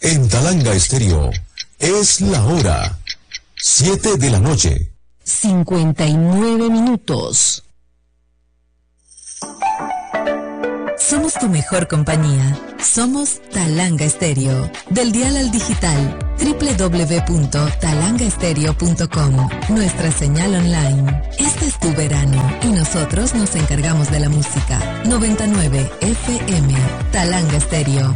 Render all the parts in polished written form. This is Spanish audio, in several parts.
En Talanga Estéreo es la hora 7 de la noche. 59 minutos. Somos tu mejor compañía. Somos Talanga Estéreo. Del dial al digital, www.talangaestereo.com. Nuestra señal online. Este es tu verano y nosotros nos encargamos de la música. 99 FM. Talanga Estéreo.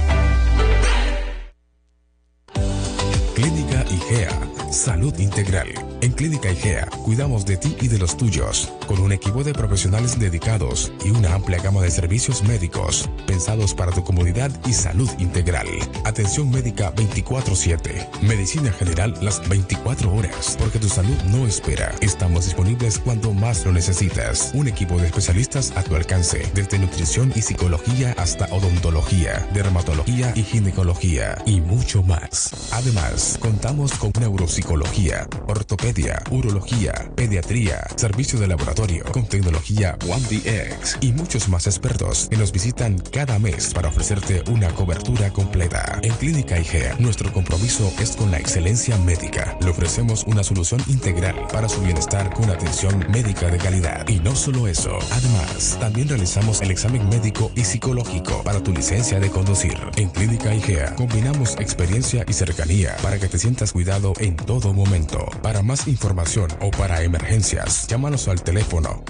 Clínica IGEA, salud integral. En Clínica IGEA cuidamos de ti y de los tuyos, con un equipo de profesionales dedicados y una amplia gama de servicios médicos pensados para tu comodidad y salud integral. Atención médica 24/7, medicina general las 24 horas, porque tu salud no espera. Estamos disponibles cuando más lo necesitas. Un equipo de especialistas a tu alcance, desde nutrición y psicología hasta odontología, dermatología y ginecología y mucho más. Además, contamos con neuropsicología, ortopedia, urología, pediatría, servicio de laboratorio con tecnología 1DX y muchos más expertos que nos visitan cada mes para ofrecerte una cobertura completa. En Clínica IGEA, nuestro compromiso es con la excelencia médica. Le ofrecemos una solución integral para su bienestar con atención médica de calidad. Y no solo eso, además, también realizamos el examen médico y psicológico para tu licencia de conducir. En Clínica IGEA combinamos experiencia y cercanía para que te sientas cuidado en todo momento. Para más información o para emergencias, llámanos al teléfono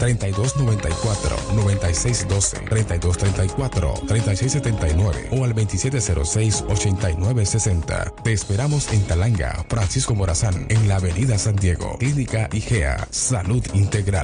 3294-9612, 3234-3679 o al 2706-8960. Te esperamos en Talanga, Francisco Morazán, en la Avenida San Diego. Clínica IGEA, Salud Integral.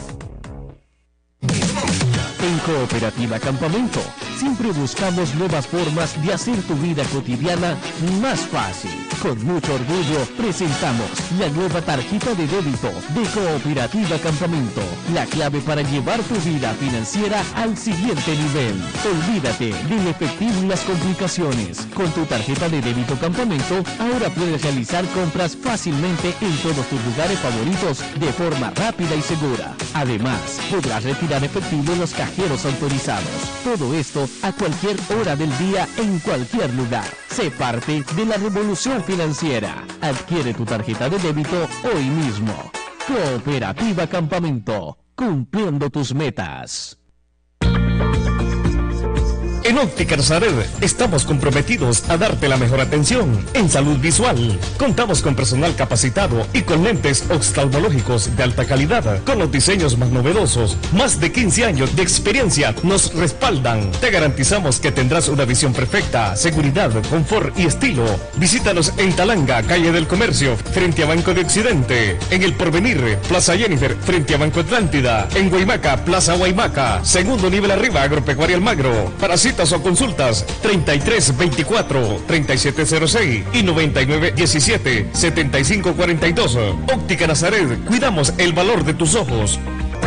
En Cooperativa Campamento, siempre buscamos nuevas formas de hacer tu vida cotidiana más fácil. Con mucho orgullo presentamos la nueva tarjeta de débito de Cooperativa Campamento, la clave para llevar tu vida financiera al siguiente nivel. Olvídate del efectivo y las complicaciones. Con tu tarjeta de débito Campamento, ahora puedes realizar compras fácilmente en todos tus lugares favoritos de forma rápida y segura. Además, podrás retirar efectivo en los cajeros autorizados. Todo esto a cualquier hora del día, en cualquier lugar. Sé parte de la revolución financiera. Adquiere tu tarjeta de débito hoy mismo. Cooperativa Campamento, cumpliendo tus metas. En Óptica Nazaret estamos comprometidos a darte la mejor atención en salud visual. Contamos con personal capacitado y con lentes oftalmológicos de alta calidad, con los diseños más novedosos. Más de 15 años de experiencia nos respaldan. Te garantizamos que tendrás una visión perfecta, seguridad, confort y estilo. Visítanos en Talanga, calle del Comercio, frente a Banco de Occidente. En El Porvenir, Plaza Jennifer, frente a Banco Atlántida. En Guaymaca, Plaza Guaymaca, segundo nivel arriba, Agropecuaria Almagro. Para citas o consultas 3324-3706 y 9917-7542. Óptica Nazaret, cuidamos el valor de tus ojos.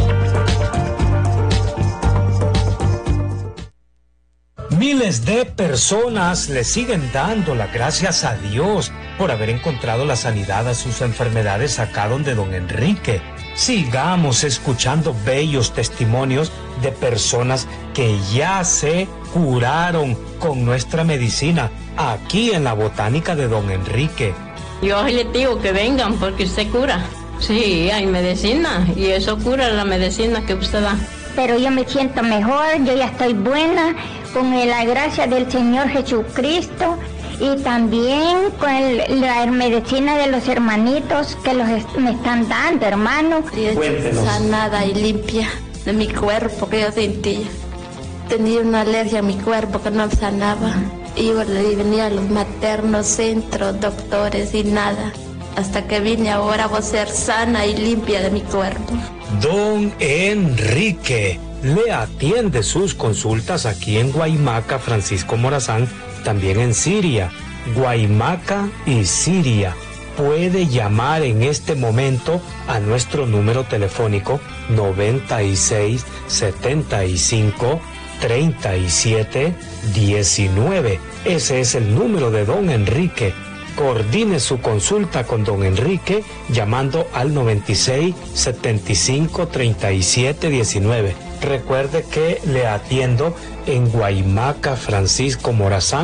Miles de personas le siguen dando las gracias a Dios por haber encontrado la sanidad a sus enfermedades acá donde don Enrique. Sigamos escuchando bellos testimonios de personas que ya se curaron con nuestra medicina aquí en la botánica de don Enrique. Yo les digo que vengan porque usted cura. Sí, hay medicina y eso cura la medicina que usted da. Pero yo me siento mejor, yo ya estoy buena con la gracia del Señor Jesucristo y también con la medicina de los hermanitos que me están dando, hermano. Sanada y limpia de mi cuerpo que yo sentía. Tenía una alergia a mi cuerpo que no sanaba. Y venía a los maternos, centros, doctores y nada. Hasta que vine ahora voy a ser sana y limpia de mi cuerpo. Don Enrique le atiende sus consultas aquí en Guaymaca, Francisco Morazán, también en Siria, Guaymaca y Siria. Puede llamar en este momento a nuestro número telefónico 96 75 37 19. Ese es el número de don Enrique. Coordine su consulta con don Enrique llamando al 96 75 37 19. Recuerde que le atiendo en Guaymaca, Francisco Morazán,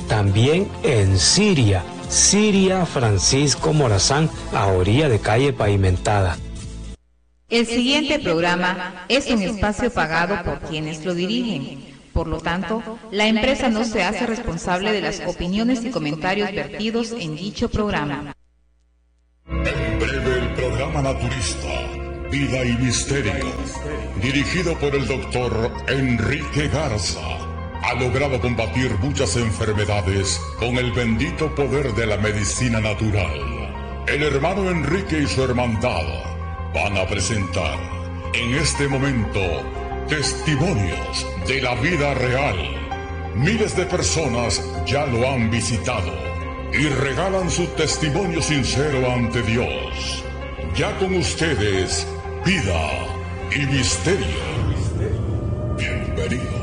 también en Siria, Francisco Morazán, a orilla de calle pavimentada. El siguiente programa es un espacio pagado por quienes lo dirigen. Por lo tanto, la empresa no se hace responsable de las opiniones y comentarios vertidos en dicho programa. En breve el programa naturista, Vida y Misterio, dirigido por el doctor Enrique Garza, ha logrado combatir muchas enfermedades con el bendito poder de la medicina natural. El hermano Enrique y su hermandad van a presentar en este momento testimonios de la vida real. Miles de personas ya lo han visitado y regalan su testimonio sincero ante Dios. Ya con ustedes, Vida y Misterio. Bienvenidos.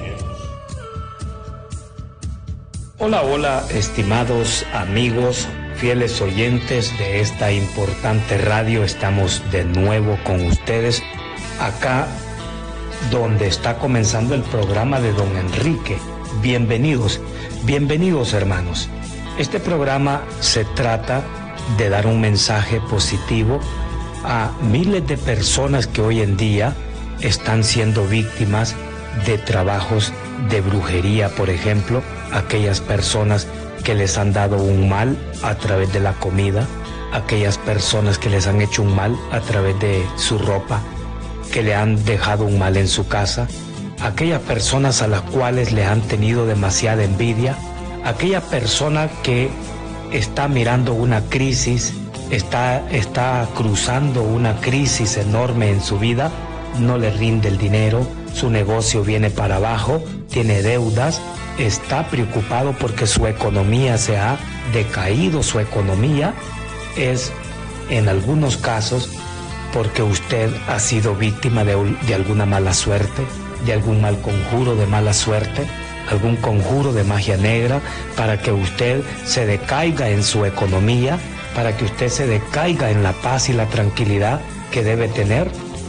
Hola, estimados amigos, fieles oyentes de esta importante radio. Estamos de nuevo con ustedes acá donde está comenzando el programa de don Enrique. Bienvenidos hermanos. Este programa se trata de dar un mensaje positivo a miles de personas que hoy en día están siendo víctimas de trabajos de brujería, por ejemplo, aquellas personas que les han dado un mal a través de la comida, aquellas personas que les han hecho un mal a través de su ropa, que le han dejado un mal en su casa, aquellas personas a las cuales le han tenido demasiada envidia, aquella persona que está mirando una crisis, está cruzando una crisis enorme en su vida, no le rinde el dinero, su negocio viene para abajo, tiene deudas, está preocupado porque su economía se ha decaído, su economía es en algunos casos porque usted ha sido víctima de alguna mala suerte, de algún mal conjuro de mala suerte, algún conjuro de magia negra para que usted se decaiga en su economía, para que usted se decaiga en la paz y la tranquilidad que debe tener.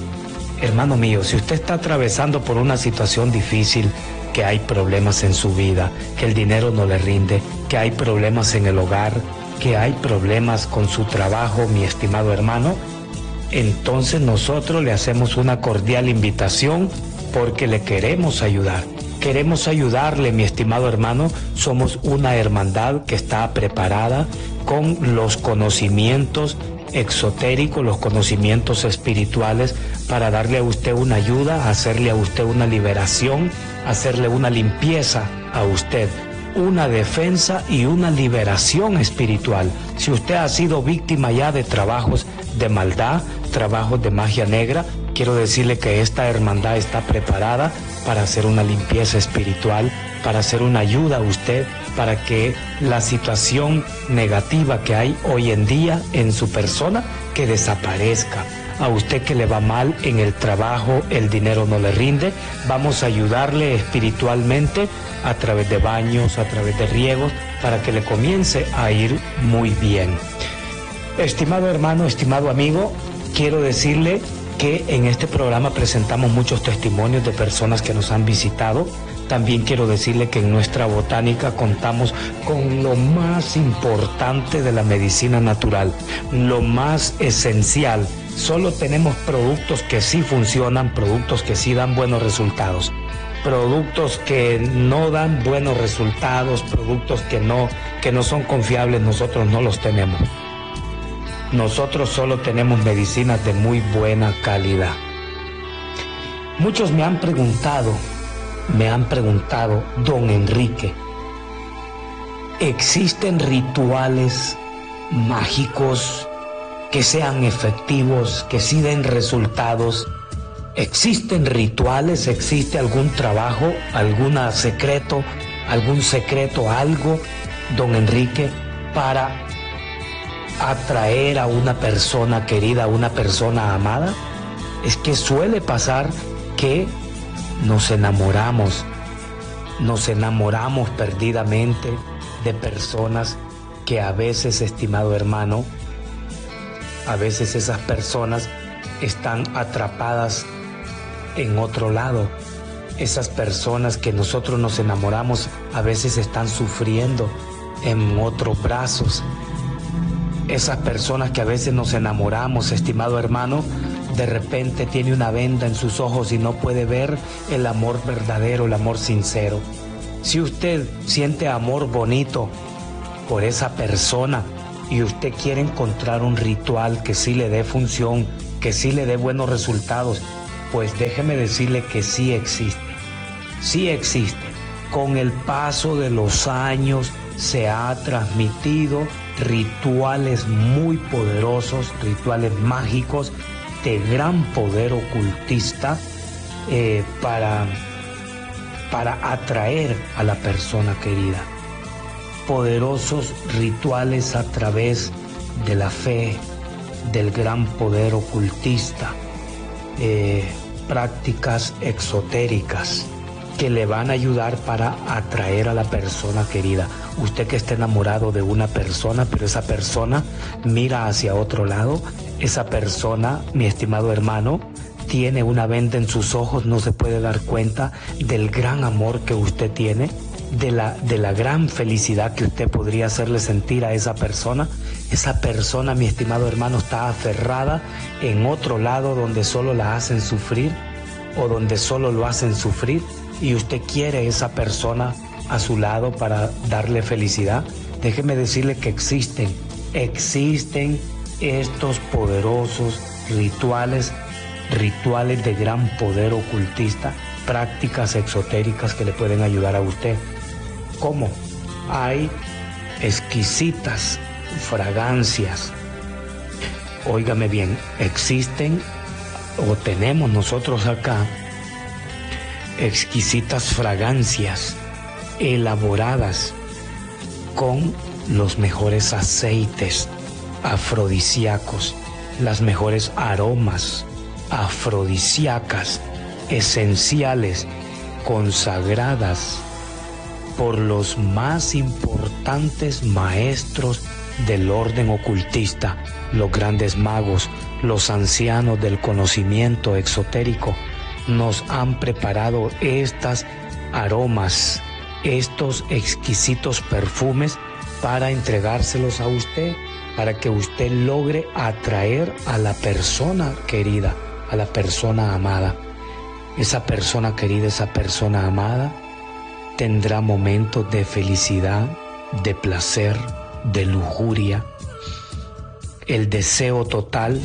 Hermano mío, si usted está atravesando por una situación difícil, que hay problemas en su vida, que el dinero no le rinde, que hay problemas en el hogar, que hay problemas con su trabajo, mi estimado hermano, entonces nosotros le hacemos una cordial invitación porque le queremos ayudar. Queremos ayudarle, mi estimado hermano. Somos una hermandad que está preparada con los conocimientos exotéricos, los conocimientos espirituales para darle a usted una ayuda, hacerle a usted una liberación, hacerle una limpieza a usted, una defensa y una liberación espiritual. Si usted ha sido víctima ya de trabajos de maldad, trabajos de magia negra, quiero decirle que esta hermandad está preparada para hacer una limpieza espiritual, para hacer una ayuda a usted, para que la situación negativa que hay hoy en día en su persona, que desaparezca. A usted que le va mal en el trabajo, el dinero no le rinde, vamos a ayudarle espiritualmente a través de baños, a través de riegos, para que le comience a ir muy bien. Estimado hermano, estimado amigo, quiero decirle que en este programa presentamos muchos testimonios de personas que nos han visitado. También quiero decirle que en nuestra botánica contamos con lo más importante de la medicina natural, lo más esencial. Solo tenemos productos que sí funcionan, productos que sí dan buenos resultados. Productos que no dan buenos resultados, productos que no son confiables, nosotros no los tenemos. Nosotros solo tenemos medicinas de muy buena calidad. Muchos me han preguntado, don Enrique, ¿existen rituales mágicos que sean efectivos, que sí den resultados? ¿Existen rituales? ¿Existe algún trabajo, algún secreto, algo, don Enrique, para atraer a una persona querida, a una persona amada? Es que suele pasar que nos enamoramos perdidamente de personas que a veces, estimado hermano, a veces esas personas están atrapadas en otro lado, Esas personas que nosotros nos enamoramos a veces están sufriendo en otros brazos. Esas personas que a veces nos enamoramos, estimado hermano, de repente tiene una venda en sus ojos y no puede ver el amor verdadero, el amor sincero. Si usted siente amor bonito por esa persona y usted quiere encontrar un ritual que sí le dé función, que sí le dé buenos resultados, pues déjeme decirle que sí existe. Sí existe. Con el paso de los años se ha transmitido rituales muy poderosos, rituales mágicos de gran poder ocultista para atraer a la persona querida. Poderosos rituales a través de la fe, del gran poder ocultista, prácticas exotéricas que le van a ayudar para atraer a la persona querida. Usted que está enamorado de una persona, pero esa persona mira hacia otro lado, esa persona, mi estimado hermano, tiene una venda en sus ojos, no se puede dar cuenta del gran amor que usted tiene, de la gran felicidad que usted podría hacerle sentir a esa persona. Esa persona, mi estimado hermano, está aferrada en otro lado donde solo la hacen sufrir o donde solo lo hacen sufrir, y usted quiere a esa persona a su lado para darle felicidad. Déjeme decirle que existen estos poderosos rituales de gran poder ocultista, prácticas exotéricas que le pueden ayudar a usted. ¿Cómo? Hay exquisitas fragancias. Óigame bien, existen o tenemos nosotros acá exquisitas fragancias elaboradas con los mejores aceites afrodisíacos, las mejores aromas afrodisíacas, esenciales, consagradas por los más importantes maestros del orden ocultista, los grandes magos, los ancianos del conocimiento exotérico. Nos han preparado estas aromas, estos exquisitos perfumes para entregárselos a usted, para que usted logre atraer a la persona querida, a la persona amada. Esa persona querida, esa persona amada, tendrá momentos de felicidad, de placer, de lujuria. El deseo total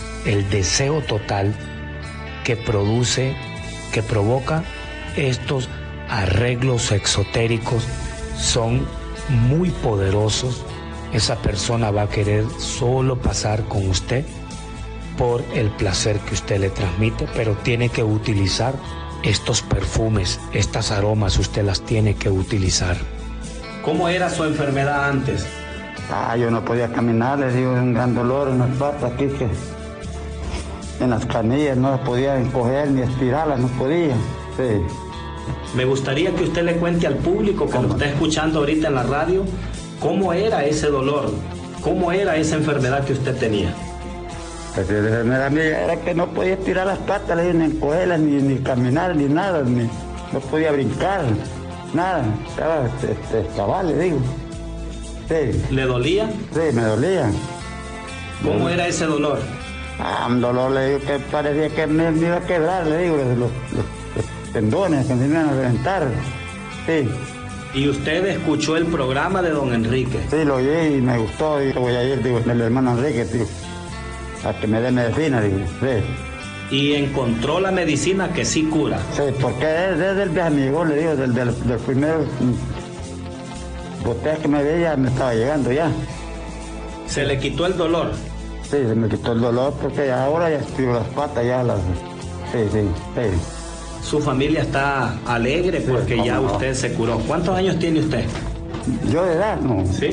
que provoca estos arreglos exotéricos son muy poderosos. Esa persona va a querer solo pasar con usted por el placer que usted le transmite, pero tiene que utilizar estos perfumes, estas aromas, usted las tiene que utilizar. ¿Cómo era su enfermedad antes? Yo no podía caminar, le digo, un gran dolor en las patas aquí, que en las canillas no las podía encoger ni estirarlas, no podía. Sí. Me gustaría que usted le cuente al público que lo está escuchando ahorita en la radio, ¿cómo era ese dolor? ¿Cómo era esa enfermedad que usted tenía? La enfermedad mía era que no podía estirar las patas, ni encogerlas, ni caminar, ni nada, no podía brincar, nada. Estaba cabal, le digo. Sí. ¿Le dolía? Sí, me dolía. ¿Cómo era ese dolor? Un dolor, le digo, que parecía que me iba a quebrar, le digo, los tendones que me iban a reventar. Sí. ¿Y usted escuchó el programa de don Enrique? Sí, lo oí y me gustó, y voy a ir, digo, el hermano Enrique, digo, a que me dé medicina, digo, sí. ¿Y encontró la medicina que sí cura? Sí, porque desde el viaje amigo, le digo, del primer botella que me veía, me estaba llegando ya. ¿Se le quitó el dolor? Sí, se me quitó el dolor porque ahora ya estiro las patas, ya las... Sí. Su familia está alegre porque sí, ya usted se curó. ¿Cuántos años tiene usted? Yo de edad, no. ¿Sí?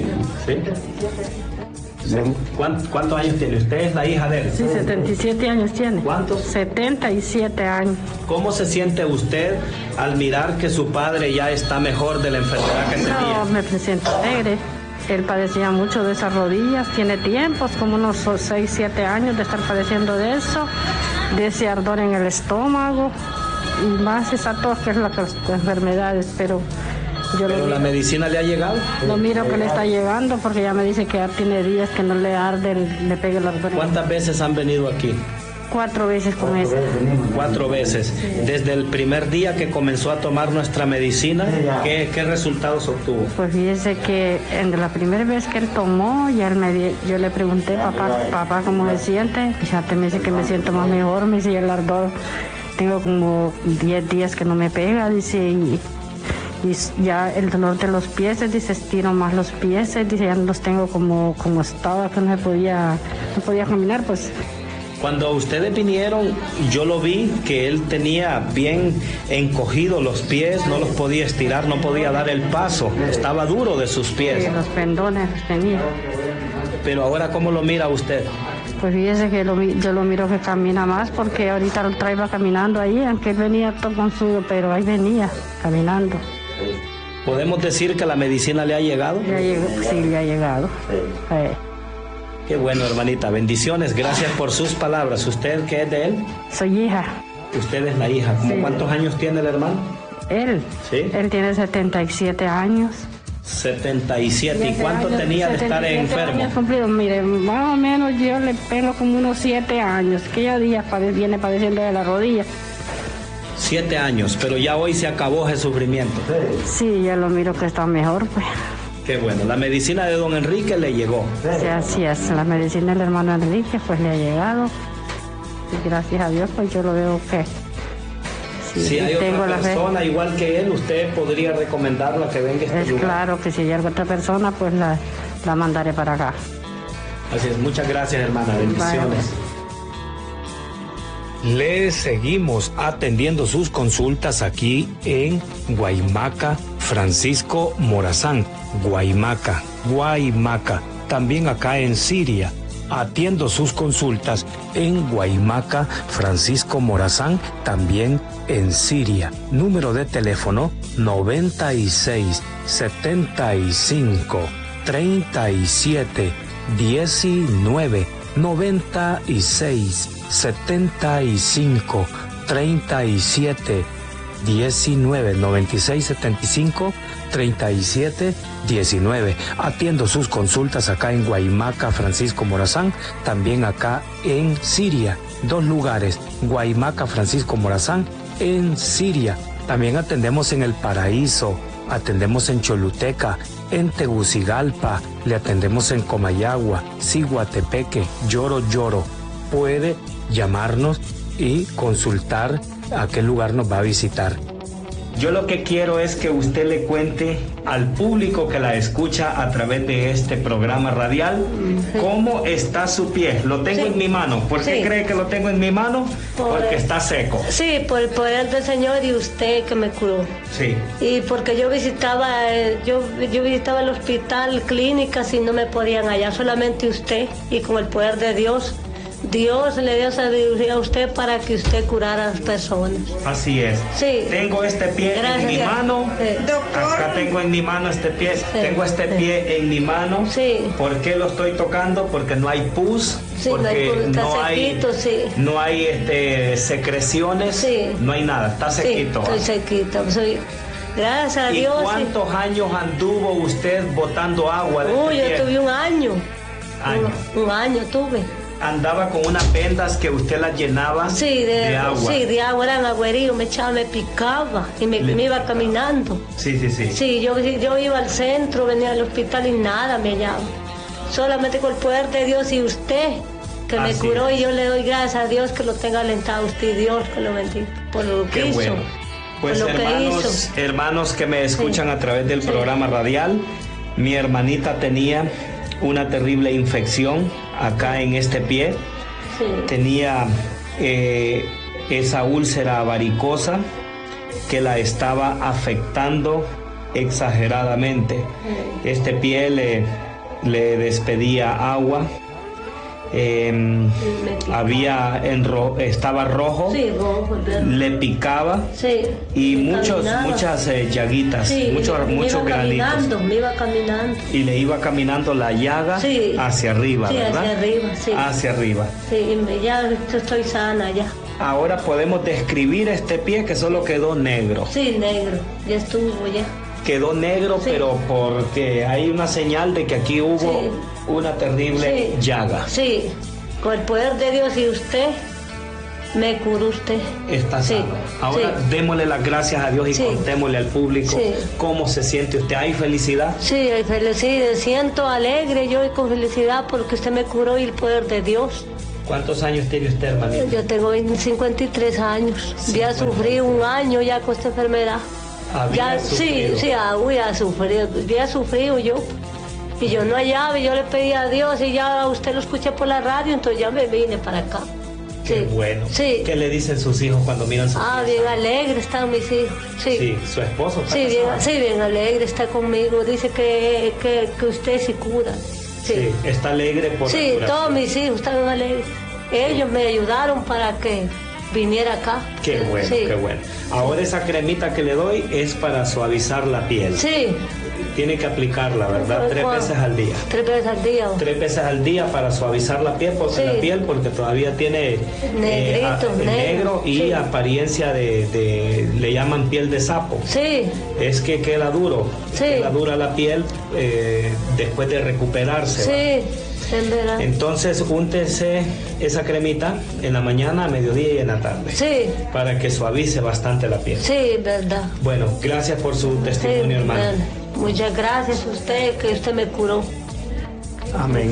¿Cuántos años tiene? ¿Usted es la hija de él? Sí, 77 años tiene. ¿Cuántos? 77 años. ¿Cómo se siente usted al mirar que su padre ya está mejor de la enfermedad que tenía? No, me siento alegre. Él padecía mucho de esas rodillas, tiene tiempos, como unos 6, 7 años de estar padeciendo de eso, de ese ardor en el estómago. y más esa tos que es las enfermedades, pero yo ¿Pero la medicina le ha llegado? Lo miro que le está llegando porque ya me dice que ya tiene días que no le arde, le pega el ardor. ¿Cuántas veces han venido aquí? 4 veces con eso. 4 veces. Desde el primer día que comenzó a tomar nuestra medicina, ¿qué resultados obtuvo? Pues fíjese que en la primera vez que él tomó, yo le pregunté, papá, ¿cómo se siente? Y ya me dice que me siento más mejor, me dice el ardor. Tengo como 10 días que no me pega, dice, y ya el dolor de los pies, dice, estiro más los pies, dice, ya no los tengo como estaba, que no podía caminar, pues. Cuando ustedes vinieron, yo lo vi que él tenía bien encogidos los pies, no los podía estirar, no podía dar el paso, estaba duro de sus pies. Sí, los pendones los tenía. Pero ahora, ¿cómo lo mira usted? Pues fíjese que yo lo miro que camina más, porque ahorita lo traía caminando ahí, aunque él venía todo consudo, pero ahí venía caminando. ¿Podemos decir que la medicina le ha llegado? Sí, le ha llegado. Qué bueno, hermanita. Bendiciones. Gracias por sus palabras. ¿Usted qué es de él? Soy hija. Usted es la hija. ¿Cómo cuántos años tiene el hermano? Él. Sí. Él tiene 77 años. 77. ¿Y cuánto tenía de estar enfermo? Cumplido. Mire, más o menos yo le pego como unos 7 años, que ya días viene padeciendo de la rodilla. 7 años, pero ya hoy se acabó ese sufrimiento. Sí, ya lo miro que está mejor, pues. Qué bueno, la medicina de don Enrique le llegó. Sí, así es, la medicina del hermano Enrique pues le ha llegado. Y gracias a Dios pues yo lo veo que... Si hay otra persona igual que él, ¿usted podría recomendarla que venga a este lugar? Claro que si hay otra persona pues la mandaré para acá. Así es, muchas gracias hermana, bendiciones. Le seguimos atendiendo sus consultas aquí en Guaymaca, Francisco Morazán. Guaymaca. También acá en Siria. Atiendo sus consultas en Guaymaca, Francisco Morazán, también en Siria. Número de teléfono 96 75 37 19 96 75 37 19 96 75 37 19. Atiendo sus consultas acá en Guaymaca, Francisco Morazán, también acá en Siria. 2 lugares, Guaymaca, Francisco Morazán, en Siria. También atendemos en El Paraíso, atendemos en Choluteca, en Tegucigalpa, le atendemos en Comayagua, Ciguatepeque, Lloro. Puede llamarnos y consultar a qué lugar nos va a visitar. Yo lo que quiero es que usted le cuente al público que la escucha a través de este programa radial cómo está su pie. Lo tengo en mi mano. ¿Por qué cree que lo tengo en mi mano? Porque está seco. Sí, por el poder del Señor y usted que me curó. Sí. Y porque yo visitaba el hospital, clínicas y no me podían hallar, solamente usted, y con el poder de Dios le dio sabiduría a usted para que usted curara a las personas. Así es. Sí. Tengo este pie en mi mano. Acá tengo en mi mano este pie. Sí. Tengo este pie en mi mano. Sí. ¿Por qué lo estoy tocando? Porque no hay pus. Sí, porque no hay secreciones. Sí. No hay nada. Está sequito. Sí, estoy sequito. Gracias a Dios. ¿Y cuántos años anduvo usted botando agua? Yo tuve un año. Un año tuve. Andaba con unas vendas que usted las llenaba de agua. Sí, de agua, eran agüeríos, me picaba y me iba caminando. Sí. Sí, yo iba al centro, venía al hospital y nada me hallaba. Solamente con el poder de Dios y usted que me curó, y yo le doy gracias a Dios que lo tenga alentado usted y Dios que lo bendiga por lo que hizo. Bueno. Pues hermanos que me escuchan a través del programa radial, mi hermanita tenía una terrible infección acá en este pie. Tenía esa úlcera varicosa que la estaba afectando exageradamente. Este pie le despedía agua, estaba rojo, le picaba y muchas llaguitas, muchos granitos. Me iba caminando. Y le iba caminando la llaga hacia arriba, ¿verdad? Hacia arriba, sí. Hacia arriba. Sí, ya estoy sana ya. ahora podemos describir este pie que solo quedó negro. Sí, negro, ya estuvo ya. Quedó negro, sí, pero porque hay una señal de que aquí hubo sí, una terrible llaga. Sí, con el poder de Dios y usted, me curó usted. Está sano. Ahora démosle las gracias a Dios y contémosle al público cómo se siente usted. ¿Hay felicidad? Sí, hay felicidad. Siento alegre yo y con felicidad porque usted me curó y el poder de Dios. ¿Cuántos años tiene usted, hermanita? Yo tengo 53 años. Ya sufrí un año ya con esta enfermedad. Ya, sí, ya sufrido yo. Y yo no hallaba, yo le pedí a Dios y ya usted lo escuché por la radio, entonces ya me vine para acá. Qué bueno. Sí. ¿Qué le dicen sus hijos cuando miran sus hijos? Bien alegre están mis hijos. Sí, su esposo está bien alegre está conmigo. Dice que usted sí cura. Sí, está alegre por sí, todos mis hijos están alegres. Ellos me ayudaron para que viniera acá. Qué bueno, qué bueno. Ahora esa cremita que le doy es para suavizar la piel. Sí. Tiene que aplicarla, ¿verdad? 3 veces al día. 3 veces al día. 3 veces al día para suavizar la piel, porque todavía tiene negro y apariencia le llaman piel de sapo. Sí. Es que queda duro. Queda dura la piel después de recuperarse. Sí. Entonces, úntese esa cremita en la mañana, a mediodía y en la tarde. Sí. Para que suavice bastante la piel. Sí, verdad. Bueno, gracias por su testimonio, hermano. Muchas gracias a usted, que usted me curó. Amén.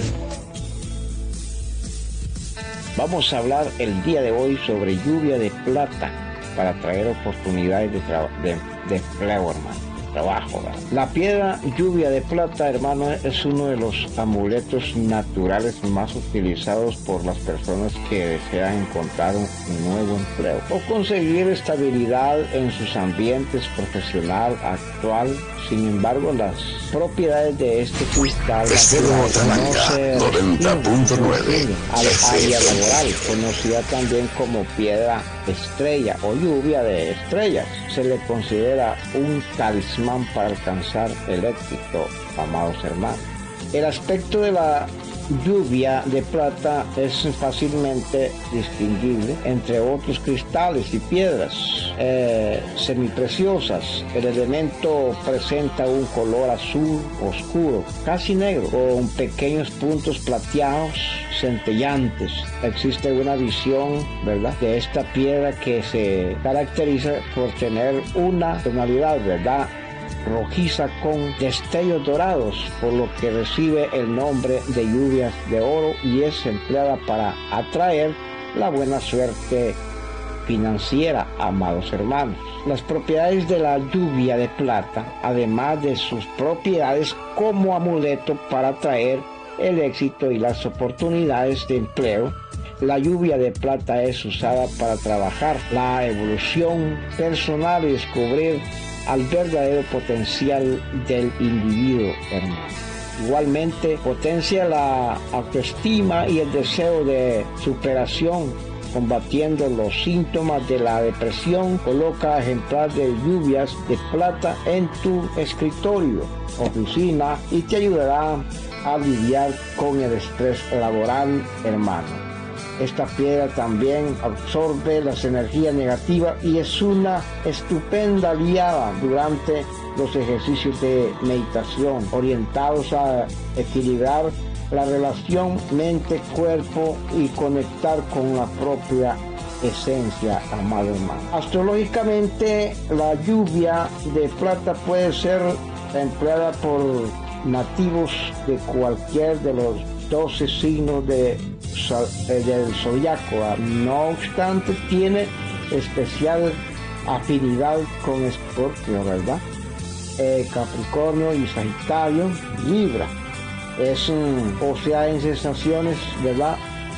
Vamos a hablar el día de hoy sobre lluvia de plata para traer oportunidades de empleo, hermano. Trabajo, ¿verdad? La piedra lluvia de plata, hermano, es uno de los amuletos naturales más utilizados por las personas que desean encontrar un nuevo empleo o conseguir estabilidad en sus ambientes profesional actual. Sin embargo, las propiedades de este cristal no se 90.9 al área laboral, conocida también como piedra estrella o lluvia de estrellas. Se le considera un talismán para alcanzar el éxito, amados hermanos. El aspecto de la lluvia de plata es fácilmente distinguible entre otros cristales y piedras semipreciosas. El elemento presenta un color azul oscuro, casi negro, con pequeños puntos plateados centellantes. Existe una visión, ¿verdad?, de esta piedra que se caracteriza por tener una tonalidad, ¿verdad?, rojiza con destellos dorados, por lo que recibe el nombre de lluvias de oro y es empleada para atraer la buena suerte financiera, amados hermanos. Las propiedades de la lluvia de plata, además de sus propiedades como amuleto para atraer el éxito y las oportunidades de empleo, la lluvia de plata es usada para trabajar la evolución personal y descubrir al verdadero potencial del individuo, hermano. Igualmente potencia la autoestima y el deseo de superación, combatiendo los síntomas de la depresión. Coloca ejemplar de lluvias de plata en tu escritorio, oficina, y te ayudará a lidiar con el estrés laboral, hermano. Esta piedra también absorbe las energías negativas y es una estupenda aliada durante los ejercicios de meditación orientados a equilibrar la relación mente-cuerpo y conectar con la propia esencia, amado hermano. Astrológicamente, la lluvia de plata puede ser empleada por nativos de cualquier de los 12 signos del zodiaco. No obstante, tiene especial afinidad con Escorpio, ¿verdad? Capricornio y Sagitario, Libra. O sea, en sensaciones, ¿verdad?,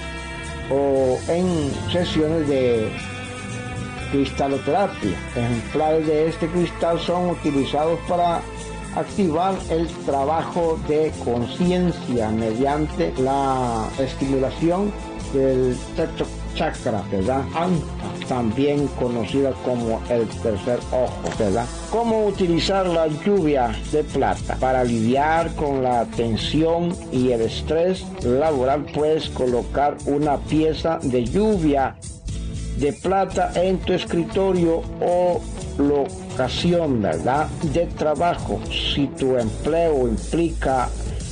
o en sesiones de cristaloterapia. Ejemplares de este cristal son utilizados para activar el trabajo de conciencia mediante la estimulación del sexto chakra, ¿verdad? Anka, también conocida como el tercer ojo, ¿verdad? ¿Cómo utilizar la lluvia de plata? Para lidiar con la tensión y el estrés laboral, puedes colocar una pieza de lluvia de plata en tu escritorio o locación, ¿verdad?, de trabajo. Si tu empleo implica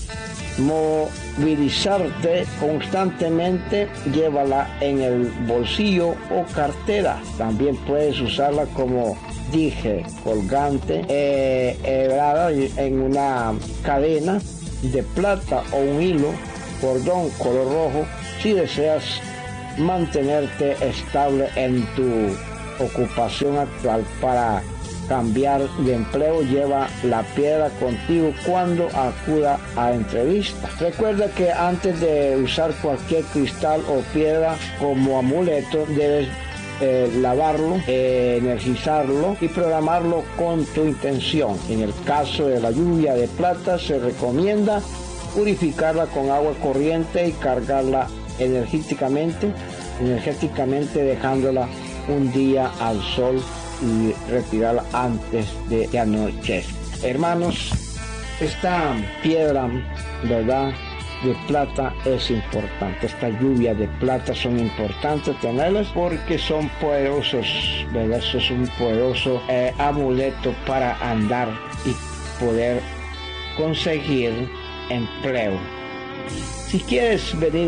movilizarte constantemente, llévala en el bolsillo o cartera. También puedes usarla como dije, colgante, en una cadena de plata o un hilo, cordón color rojo, si deseas mantenerte estable en tu ocupación actual. Para cambiar de empleo, lleva la piedra contigo cuando acuda a entrevistas. Recuerda que antes de usar cualquier cristal o piedra como amuleto, debes lavarlo, energizarlo y programarlo con tu intención. En el caso de la lluvia de plata, se recomienda purificarla con agua corriente y cargarla energéticamente, dejándola un día al sol y retirarla antes de que anochezca. Hermanos, esta piedra, ¿verdad?, de plata es importante. Esta lluvia de plata son importantes tenerlas porque son poderosos, ¿verdad? Eso es un poderoso amuleto para andar y poder conseguir empleo. Si quieres venir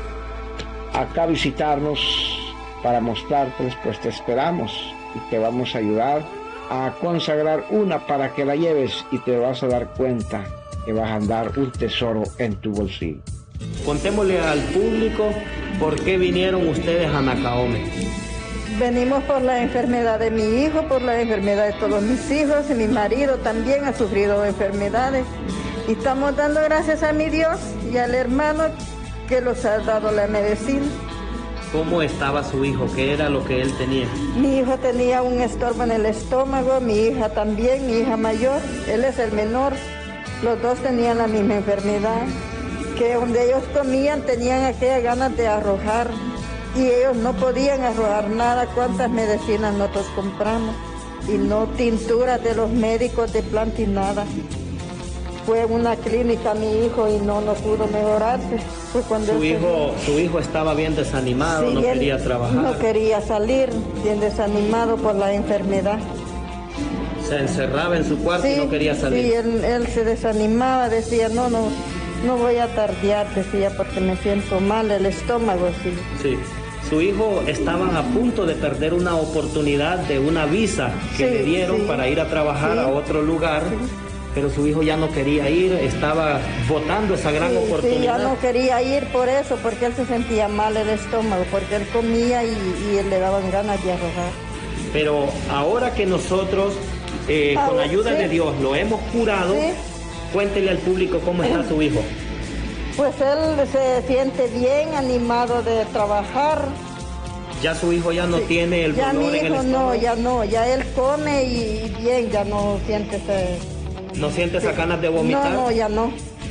acá a visitarnos para mostrártelos, pues te esperamos y te vamos a ayudar a consagrar una para que la lleves y te vas a dar cuenta que vas a andar un tesoro en tu bolsillo. Contémosle al público por qué vinieron ustedes a Nacaome. Venimos por la enfermedad de mi hijo, por la enfermedad de todos mis hijos, y mi marido también ha sufrido enfermedades. Y estamos dando gracias a mi Dios y al hermano que los ha dado la medicina. ¿Cómo estaba su hijo? ¿Qué era lo que él tenía? Mi hijo tenía un estorbo en el estómago, mi hija también, mi hija mayor, él es el menor. Los dos tenían la misma enfermedad, que donde ellos comían tenían aquellas ganas de arrojar y ellos no podían arrojar nada. ¿Cuántas medicinas nosotros compramos? Y no tinturas de los médicos de planta y nada. Fue a una clínica mi hijo y no pudo mejorarse. Fue cuando su hijo estaba bien desanimado, sí, no quería trabajar. No quería salir, bien desanimado por la enfermedad. Se encerraba en su cuarto, sí, y no quería salir. Sí, él se desanimaba, decía, no voy a tardear, decía, porque me siento mal, el estómago, sí. Sí, su hijo estaban a punto de perder una oportunidad de una visa que le dieron para ir a trabajar a otro lugar, pero su hijo ya no quería ir, estaba botando esa gran oportunidad. Sí, ya no quería ir por eso, porque él se sentía mal el estómago, porque él comía y le daban ganas de arrojar. Pero ahora que nosotros con ayuda de Dios lo hemos curado, cuéntele al público cómo está su hijo. Pues él se siente bien, animado de trabajar. Ya su hijo ya no tiene el dolor en el estómago. Ya él come y bien, ya no siente ¿No siente esas ganas de vomitar? No, ya no.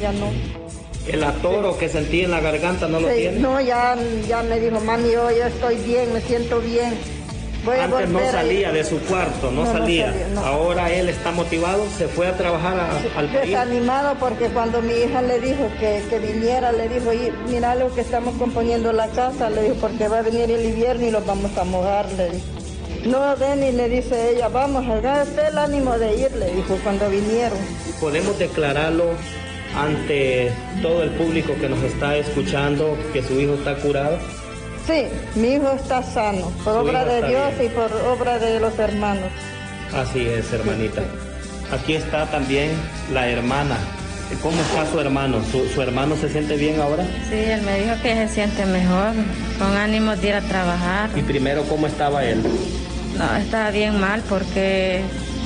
¿El atoro que sentí en la garganta no lo tiene? No, ya me dijo, mami, yo estoy bien, me siento bien. Antes no salía de su cuarto, no salía. Ahora él está motivado, se fue a trabajar al país. Desanimado porque cuando mi hija le dijo que viniera, le dijo, mira lo que estamos componiendo la casa, le dijo, porque va a venir el invierno y los vamos a mojar, le dijo. No, ven, y le dice ella, vamos, hágase el ánimo de ir, le dijo cuando vinieron. ¿Podemos declararlo ante todo el público que nos está escuchando que su hijo está curado? Sí, mi hijo está sano, por obra de Dios y por obra de los hermanos. Así es, hermanita. Aquí está también la hermana. ¿Cómo está su hermano? ¿Su hermano se siente bien ahora? Sí, él me dijo que se siente mejor, con ánimos de ir a trabajar. ¿Y primero cómo estaba él? No, estaba bien mal porque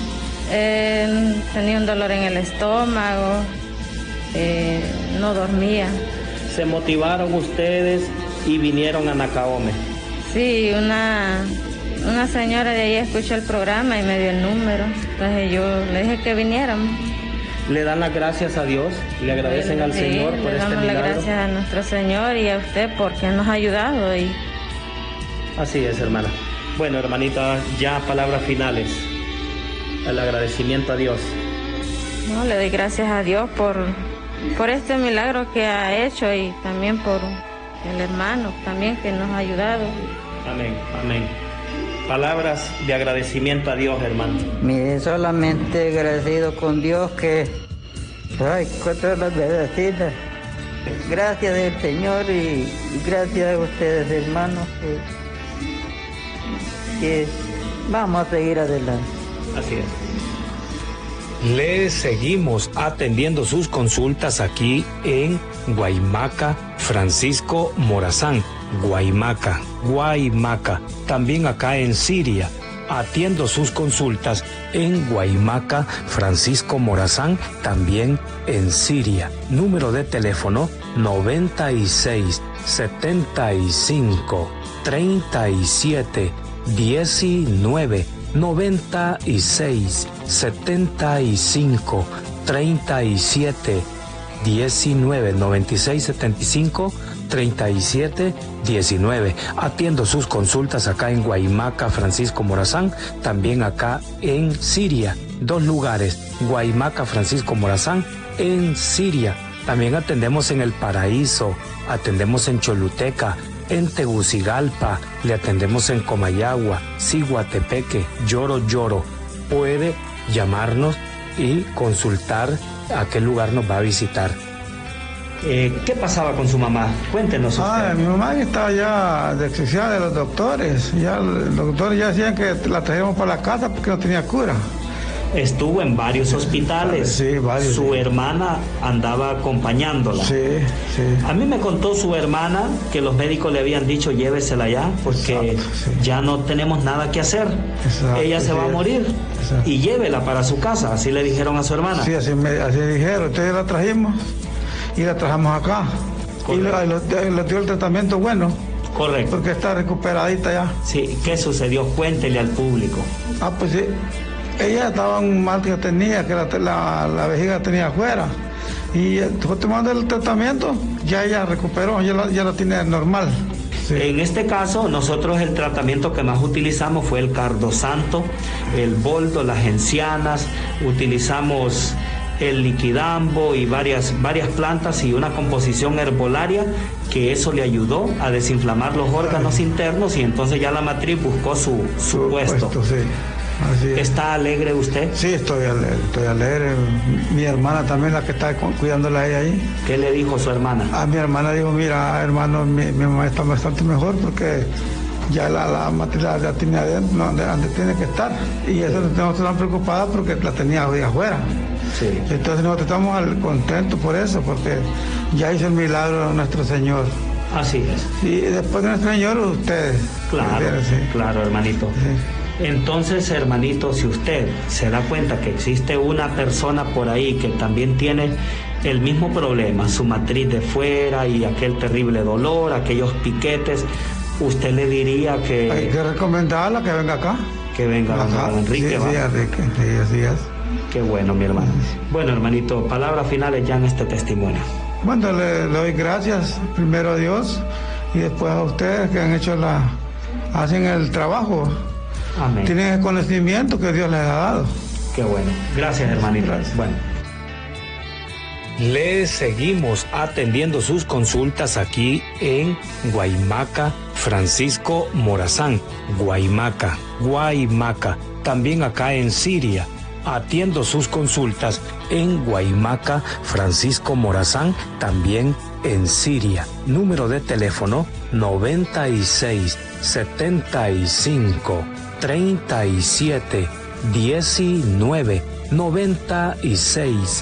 tenía un dolor en el estómago, no dormía. ¿Se motivaron ustedes y vinieron a Nacaome? Sí, una señora de ahí escuchó el programa y me dio el número. Entonces yo le dije que vinieran. ¿Le dan las gracias a Dios? ¿Le agradecen al Señor por este milagro? Le damos las gracias a nuestro Señor y a usted porque nos ha ayudado. Así es, hermana. Bueno, hermanita, ya palabras finales. El agradecimiento a Dios. No, le doy gracias a Dios por este milagro que ha hecho y también por el hermano también que nos ha ayudado. Amén, amén. Palabras de agradecimiento a Dios, hermano. Mire, solamente agradecido con Dios que... Ay, cuántas las bendecidas. Gracias del Señor y gracias a ustedes, hermanos, que vamos a seguir adelante. Así es. Le seguimos atendiendo sus consultas aquí en Guaymaca, Francisco Morazán. Guaymaca. También acá en Siria. Atiendo sus consultas en Guaymaca, Francisco Morazán, también en Siria. Número de teléfono 96 75 37 19 96 75 37 19 96 75 37 19. Atiendo sus consultas acá en Guaymaca, Francisco Morazán, también acá en Siria. 2 lugares, Guaymaca, Francisco Morazán, en Siria. También atendemos en El Paraíso, atendemos en Choluteca, en Tegucigalpa, le atendemos en Comayagua, Ciguatepeque, Lloro. Puede llamarnos y consultar a qué lugar nos va a visitar. ¿Qué pasaba con su mamá? Cuéntenos usted. Mi mamá estaba ya desquiciada de los doctores. Ya los doctores ya decían que la traíamos para la casa porque no tenía cura. Estuvo en varios hospitales. Sí, varios. Su hermana andaba acompañándola. Sí. A mí me contó su hermana que los médicos le habían dicho llévesela ya porque ya no tenemos nada que hacer. Ella se va a morir y llévela para su casa. Así le dijeron a su hermana. Sí, así dijeron. Entonces la trajimos y la trajamos acá. Correcto. Y le dio el tratamiento bueno. Correcto. Porque está recuperadita ya. Sí, ¿qué sucedió? Cuéntele al público. Pues sí. Ella estaba un mal que tenía, que la vejiga tenía afuera. Y fue tomando el tratamiento, ya ella recuperó, ya la tiene normal. Sí. En este caso, nosotros el tratamiento que más utilizamos fue el cardosanto, el boldo, las gencianas, utilizamos el liquidambo y varias plantas y una composición herbolaria que eso le ayudó a desinflamar los órganos internos y entonces ya la matriz buscó su puesto. Sí. Así es. ¿Está alegre usted? Sí, estoy alegre. Mi hermana también, la que está cuidándola a ella ahí. ¿Qué le dijo su hermana? Mi hermana dijo, mira, hermano, mi mamá está bastante mejor porque ya la matriz la tiene adentro, donde tiene que estar. Y eso nosotros estamos preocupados porque la tenía ahí afuera. Sí. Entonces nosotros estamos contentos por eso, porque ya hizo el milagro nuestro Señor. Así es. Y después de nuestro Señor, ustedes. Claro, hermanito. Sí. Entonces, hermanito, si usted se da cuenta que existe una persona por ahí que también tiene el mismo problema, su matriz de fuera y aquel terrible dolor, aquellos piquetes, usted le diría que... Hay que recomendarla que venga acá. Que venga acá, Enrique. Sí, Enrique, sí, así es. Qué bueno, mi hermano. Bueno, hermanito, palabras finales ya en este testimonio. Bueno, le doy gracias primero a Dios y después a ustedes que han hecho hacen el trabajo. Amén. Tienen el conocimiento que Dios les ha dado. Qué bueno. Gracias, hermanito. Gracias. Bueno. Le seguimos atendiendo sus consultas aquí en Guaymaca, Francisco Morazán. Guaymaca. También acá en Siria. Atiendo sus consultas en Guaymaca, Francisco Morazán, también en Siria. Número de teléfono 96 75 37 19 96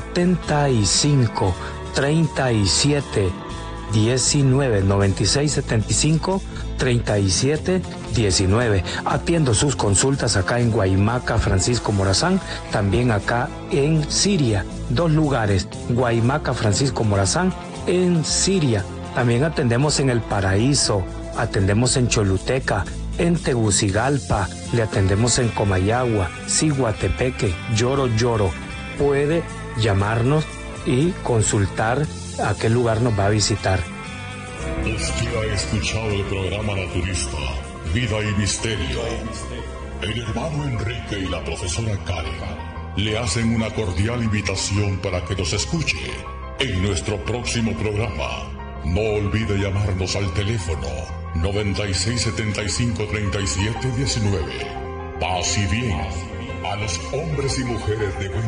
75 37 19 96 75 37 19. Atiendo sus consultas acá en Guaymaca, Francisco Morazán, también acá en Siria. 2 lugares, Guaymaca, Francisco Morazán, en Siria. También atendemos en El Paraíso, atendemos en Choluteca, en Tegucigalpa, le atendemos en Comayagua, Ciguatepeque, Lloro. Puede llamarnos y consultar a qué lugar nos va a visitar. Usted ha escuchado el programa naturista Vida y Misterio. El hermano Enrique y la profesora Karen le hacen una cordial invitación para que nos escuche en nuestro próximo programa. No olvide llamarnos al teléfono 96753719. Paz y bien a los hombres y mujeres de buen